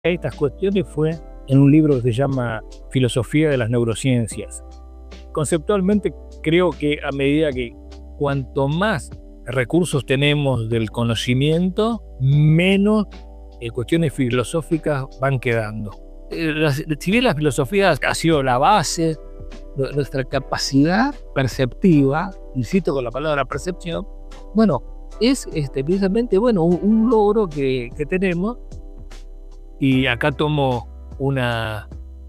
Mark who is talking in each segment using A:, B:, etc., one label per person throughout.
A: estas cuestiones fue en un libro que se llama Filosofía de las Neurociencias. Conceptualmente creo que a medida que cuanto más recursos tenemos del conocimiento, menos cuestiones filosóficas van quedando. Si bien la filosofía ha sido la base, nuestra capacidad perceptiva, insisto con la palabra percepción, bueno, es precisamente un logro que tenemos. Y acá tomo una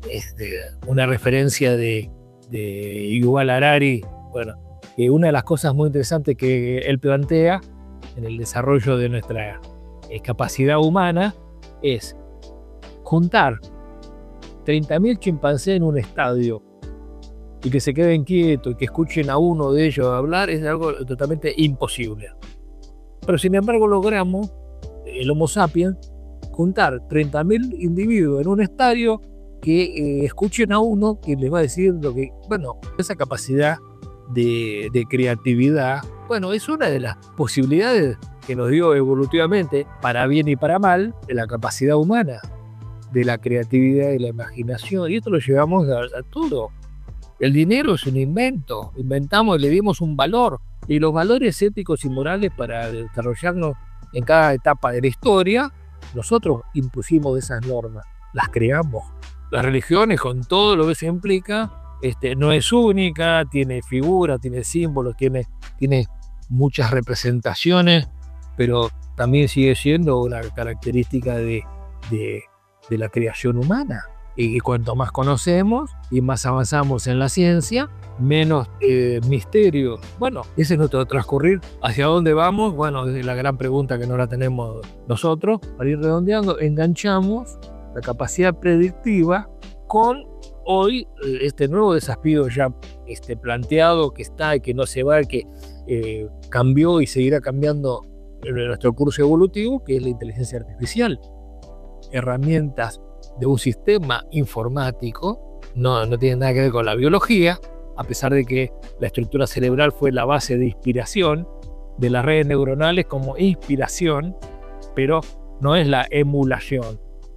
A: referencia de Yuval Harari, que una de las cosas muy interesantes que él plantea en el desarrollo de nuestra capacidad humana es juntar 30.000 chimpancés en un estadio y que se queden quietos y que escuchen a uno de ellos hablar es algo totalmente imposible. Pero sin embargo logramos, el Homo sapiens, juntar 30.000 individuos en un estadio que escuchen a uno que les va a decir lo que, esa capacidad de creatividad, es una de las posibilidades que nos dio evolutivamente, para bien y para mal, de la capacidad humana, de la creatividad y la imaginación, y esto lo llevamos a todo. El dinero es un invento, inventamos y le dimos un valor, y los valores éticos y morales para desarrollarnos en cada etapa de la historia, nosotros impusimos esas normas, las creamos. Las religiones, con todo lo que se implica, no es única, tiene figuras, tiene símbolos, tiene muchas representaciones, pero también sigue siendo una característica de la creación humana. Y cuanto más conocemos y más avanzamos en la ciencia, menos misterio. Ese es nuestro transcurrir. ¿Hacia dónde vamos? Es la gran pregunta que no la tenemos nosotros. Para ir redondeando, enganchamos la capacidad predictiva con hoy este nuevo desafío ya planteado, que está y que no se va, que cambió y seguirá cambiando en nuestro curso evolutivo, que es la inteligencia artificial. Herramientas de un sistema informático, no tiene nada que ver con la biología, a pesar de que la estructura cerebral fue la base de inspiración de las redes neuronales como inspiración, pero no es la emulación.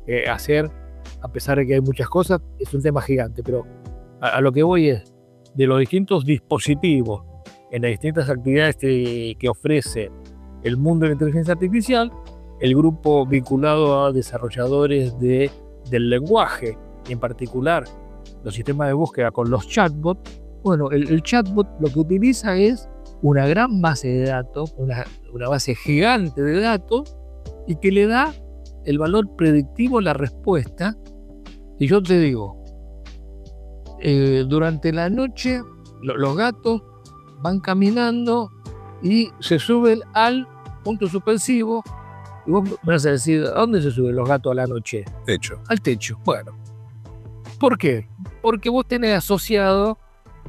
A: A pesar de que hay muchas cosas, es un tema gigante, pero a lo que voy es, de los distintos dispositivos en las distintas actividades que ofrece el mundo de la inteligencia artificial, el grupo vinculado a desarrolladores del lenguaje, y en particular los sistemas de búsqueda con los chatbots, el chatbot lo que utiliza es una gran base de datos, una base gigante de datos, y que le da el valor predictivo a la respuesta. Y yo te digo, durante la noche los gatos van caminando y se suben al punto suspensivo. Y vos me vas a decir, ¿a dónde se suben los gatos a la noche?
B: Techo.
A: Al techo. ¿Por qué? Porque vos tenés asociado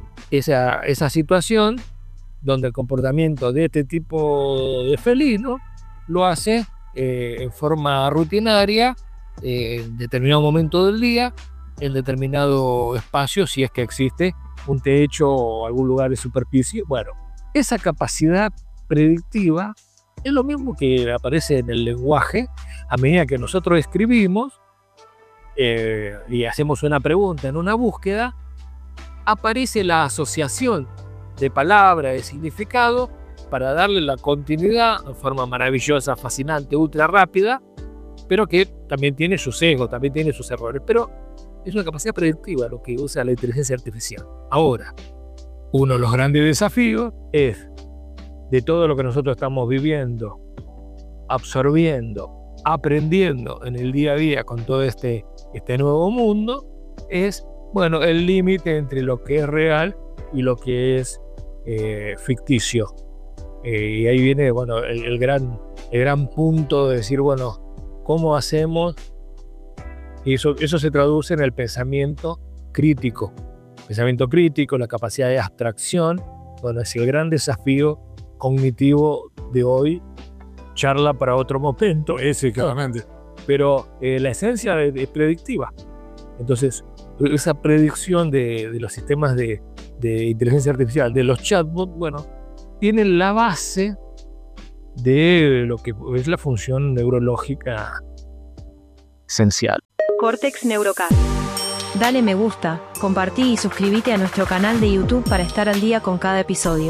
A: esa situación donde el comportamiento de este tipo de felino lo hace en forma rutinaria en determinado momento del día, en determinado espacio, si es que existe un techo o algún lugar de superficie. Esa capacidad predictiva es lo mismo que aparece en el lenguaje. A medida que nosotros escribimos y hacemos una pregunta en una búsqueda, aparece la asociación de palabra, de significado, para darle la continuidad de forma maravillosa, fascinante, ultra rápida, pero que también tiene sus sesgos, también tiene sus errores. Pero es una capacidad predictiva lo que usa la inteligencia artificial. Ahora, uno de los grandes desafíos es, de todo lo que nosotros estamos viviendo, absorbiendo, aprendiendo en el día a día con todo este nuevo mundo, es el límite entre lo que es real y lo que es ficticio. Y ahí viene el gran punto de decir, ¿cómo hacemos? Y eso se traduce en el pensamiento crítico. Pensamiento crítico, la capacidad de abstracción, es el gran desafío cognitivo de hoy. Charla para otro momento.
B: Sí, claramente.
A: Pero la esencia es predictiva. Entonces, esa predicción de los sistemas de inteligencia artificial, de los chatbots, tienen la base de lo que es la función neurológica esencial.
B: Cortex Neurocast.
C: Dale me gusta, compartí y suscríbete a nuestro canal de YouTube para estar al día con cada episodio.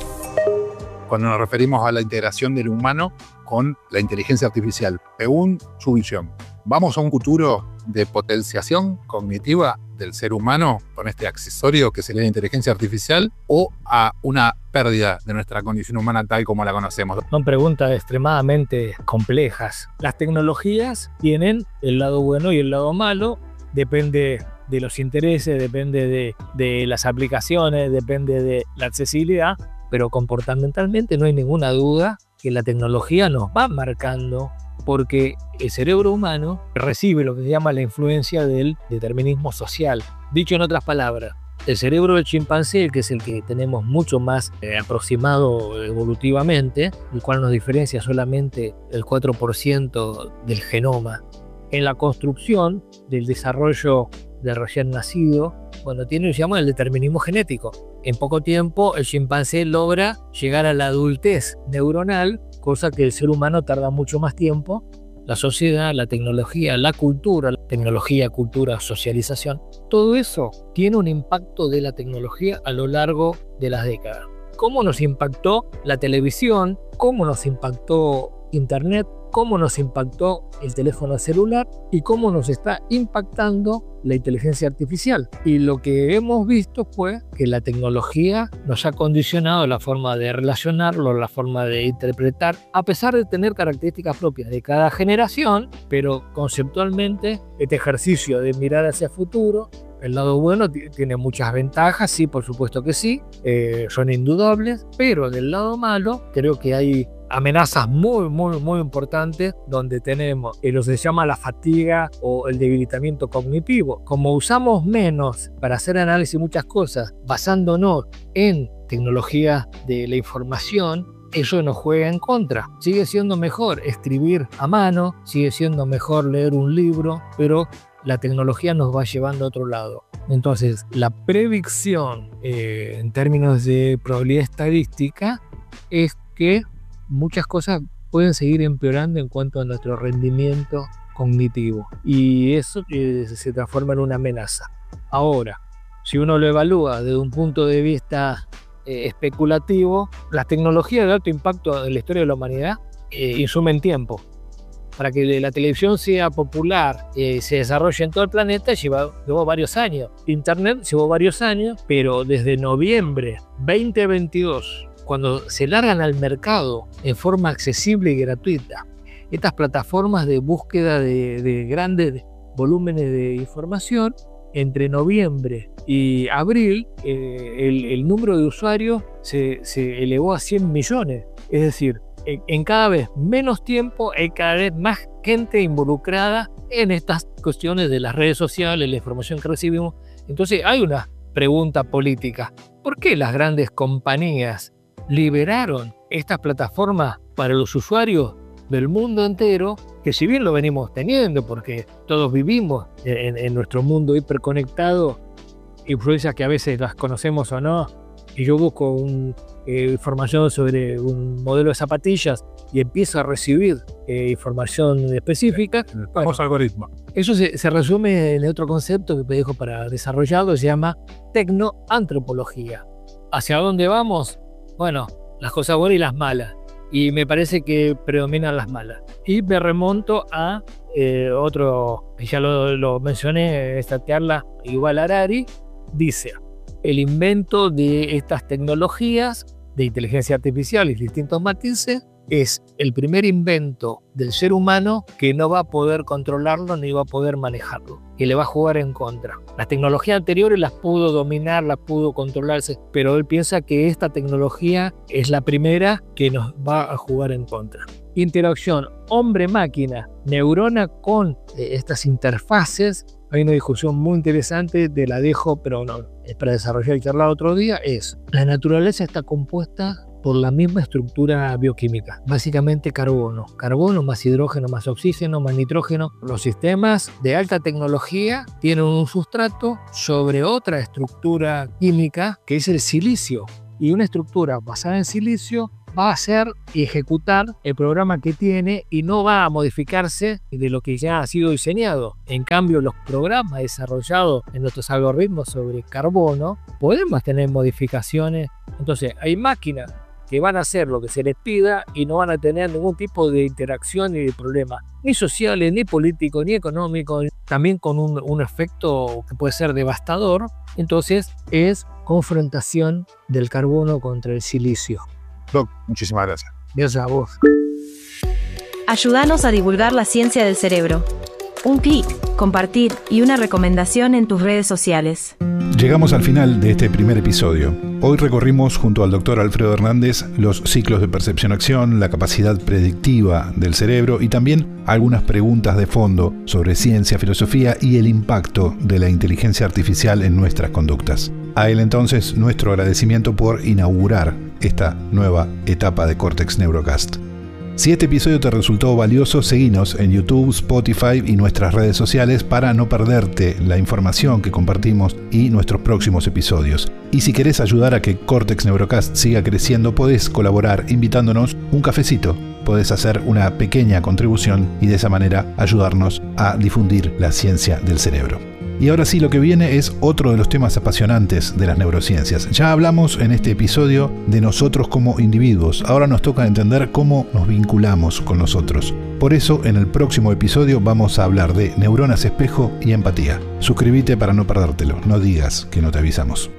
D: Cuando nos referimos a la integración del humano con la inteligencia artificial, según su visión, ¿vamos a un futuro de potenciación cognitiva del ser humano con este accesorio que sería la inteligencia artificial o a una pérdida de nuestra condición humana tal como la conocemos?
A: Son preguntas extremadamente complejas. Las tecnologías tienen el lado bueno y el lado malo, depende de los intereses, depende de las aplicaciones, depende de la accesibilidad, pero comportamentalmente no hay ninguna duda que la tecnología nos va marcando, porque el cerebro humano recibe lo que se llama la influencia del determinismo social. Dicho en otras palabras, el cerebro del chimpancé, que es el que tenemos mucho más aproximado evolutivamente, el cual nos diferencia solamente el 4% del genoma, en la construcción del desarrollo del recién nacido, tiene lo que se llama el determinismo genético. En poco tiempo el chimpancé logra llegar a la adultez neuronal, cosa que el ser humano tarda mucho más tiempo. La sociedad, la tecnología, la cultura, socialización, todo eso tiene un impacto de la tecnología a lo largo de las décadas. ¿Cómo nos impactó la televisión? ¿Cómo nos impactó Internet? ¿Cómo nos impactó el teléfono celular? ¿Y cómo nos está impactando la inteligencia artificial? Y lo que hemos visto fue que la tecnología nos ha condicionado la forma de relacionarlo, la forma de interpretar, a pesar de tener características propias de cada generación, pero conceptualmente este ejercicio de mirar hacia el futuro, el lado bueno tiene muchas ventajas, sí, por supuesto que sí, son indudables, pero del lado malo creo que hay amenazas muy importantes, donde tenemos lo que se llama la fatiga o el debilitamiento cognitivo. Como usamos menos para hacer análisis de muchas cosas, basándonos en tecnología de la información, eso nos juega en contra. Sigue siendo mejor escribir a mano, sigue siendo mejor leer un libro, pero la tecnología nos va llevando a otro lado. Entonces, la predicción en términos de probabilidad estadística es que muchas cosas pueden seguir empeorando en cuanto a nuestro rendimiento cognitivo, y eso se transforma en una amenaza. Ahora, si uno lo evalúa desde un punto de vista especulativo, las tecnologías de alto impacto en la historia de la humanidad insumen tiempo. Para que la televisión sea popular, se desarrolle en todo el planeta, llevó varios años. Internet llevó varios años, pero desde noviembre 2022, cuando se largan al mercado en forma accesible y gratuita estas plataformas de búsqueda de grandes volúmenes de información, entre noviembre y abril el número de usuarios se elevó a 100 millones. Es decir, en cada vez menos tiempo hay cada vez más gente involucrada en estas cuestiones de las redes sociales, la información que recibimos. Entonces hay una pregunta política. ¿Por qué las grandes compañías liberaron estas plataformas para los usuarios del mundo entero, que si bien lo venimos teniendo, porque todos vivimos en nuestro mundo hiperconectado, influencias que a veces las conocemos o no, y yo busco información sobre un modelo de zapatillas y empiezo a recibir información específica.
D: Vamos algoritmo.
A: Eso se resume en otro concepto que me dejo para desarrollarlo, se llama tecnoantropología. ¿Hacia dónde vamos? Bueno, las cosas buenas y las malas. Y me parece que predominan las malas. Y me remonto a otro, ya lo mencioné, esta charla, Yuval Harari, dice: el invento de estas tecnologías de inteligencia artificial y distintos matices es el primer invento del ser humano que no va a poder controlarlo ni va a poder manejarlo, que le va a jugar en contra. Las tecnologías anteriores las pudo dominar, las pudo controlarse, pero él piensa que esta tecnología es la primera que nos va a jugar en contra. Interacción hombre-máquina, neurona con estas interfaces. Hay una discusión muy interesante, te la dejo, pero no, es para desarrollar y charlar otro día. La naturaleza está compuesta por la misma estructura bioquímica, básicamente carbono más hidrógeno más oxígeno más nitrógeno. Los sistemas de alta tecnología tienen un sustrato sobre otra estructura química que es el silicio, y una estructura basada en silicio va a hacer y ejecutar el programa que tiene y no va a modificarse de lo que ya ha sido diseñado. En cambio, los programas desarrollados en nuestros algoritmos sobre carbono podemos tener modificaciones. Entonces, hay máquinas que van a hacer lo que se les pida y no van a tener ningún tipo de interacción ni de problema, ni sociales, ni políticos, ni económicos, también con un efecto que puede ser devastador. Entonces, es confrontación del carbono contra el silicio.
D: Doc, muchísimas gracias.
A: Gracias a vos.
C: Ayúdanos a divulgar la ciencia del cerebro. Un clic, compartir y una recomendación en tus redes sociales.
B: Llegamos al final de este primer episodio. Hoy recorrimos junto al Dr. Alfredo Hernández los ciclos de percepción-acción, la capacidad predictiva del cerebro y también algunas preguntas de fondo sobre ciencia, filosofía y el impacto de la inteligencia artificial en nuestras conductas. A él entonces nuestro agradecimiento por inaugurar esta nueva etapa de Cortex Neurocast. Si este episodio te resultó valioso, seguinos en YouTube, Spotify y nuestras redes sociales para no perderte la información que compartimos y nuestros próximos episodios. Y si querés ayudar a que Cortex Neurocast siga creciendo, podés colaborar invitándonos un cafecito. Podés hacer una pequeña contribución y de esa manera ayudarnos a difundir la ciencia del cerebro. Y ahora sí, lo que viene es otro de los temas apasionantes de las neurociencias. Ya hablamos en este episodio de nosotros como individuos. Ahora nos toca entender cómo nos vinculamos con los otros. Por eso, en el próximo episodio vamos a hablar de neuronas espejo y empatía. Suscríbete para no perdértelo. No digas que no te avisamos.